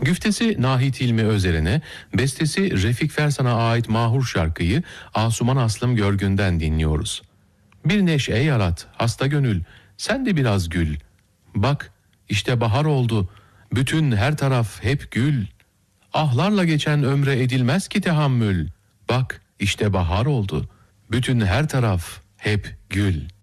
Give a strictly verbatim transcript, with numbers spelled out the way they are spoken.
Güftesi Nahit İlmi Özer'ine, bestesi Refik Fersan'a ait mahur şarkıyı Asuman Aslım Görgün'den dinliyoruz. Bir neşe yarat, hasta gönül, sen de biraz gül. Bak, işte bahar oldu, bütün her taraf hep gül. Ahlarla geçen ömre edilmez ki tehammül. Bak, işte bahar oldu, bütün her taraf hep gül.